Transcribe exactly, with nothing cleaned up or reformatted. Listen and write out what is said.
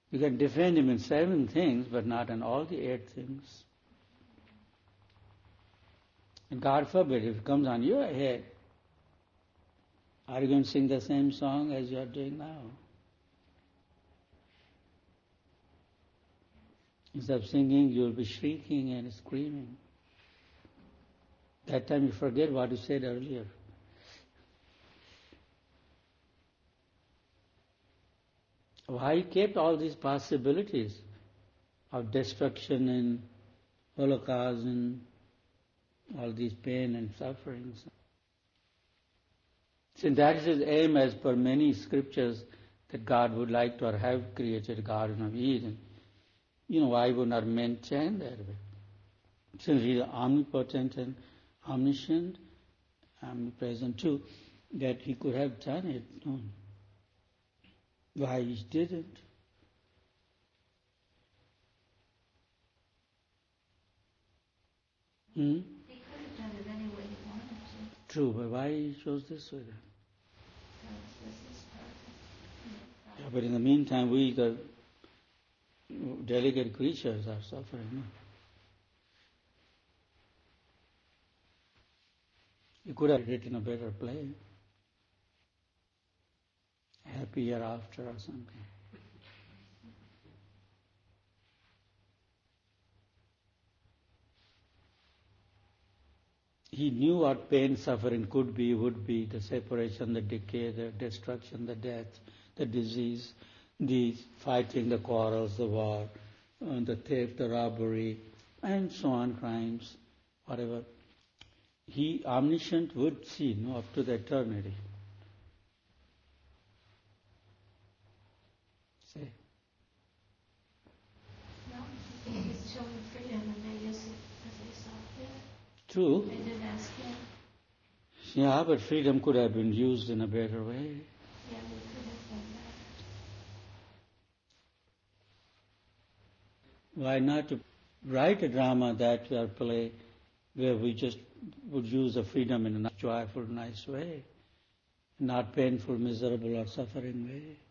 You can defend him in seven things, but not in all the eight things. And God forbid, if it comes on your head, are you going to sing the same song as you are doing now? Instead of singing, you will be shrieking and screaming. That time you forget what you said earlier. Why kept all these possibilities of destruction and holocaust and all these pain and sufferings? Since that is his aim, as per many scriptures, that God would like to have created a Garden of Eden, you know, why would not men chant that way? Since he is omnipotent and omniscient, omnipresent too, that he could have done it. No. Why he didn't? Hmm? He could have done it any way he wanted to. True, but why he chose this way then? Because this is perfect. Yeah, but in the meantime, we, the delicate creatures, are suffering. No? You could have written a better play. Happy Ever After or something. He knew what pain, suffering could be, would be, the separation, the decay, the destruction, the death, the disease, the fighting, the quarrels, the war, uh, the theft, the robbery, and so on, crimes, whatever. He, omniscient, would see, no, up to the eternity. Say. No, he gave his children freedom and they used it as they saw fit. True. They didn't ask him. Yeah, but freedom could have been used in a better way. Yeah, we could have done that. Why not to write a drama that or play where we just would use the freedom in a joyful, nice way, not painful, miserable or suffering way?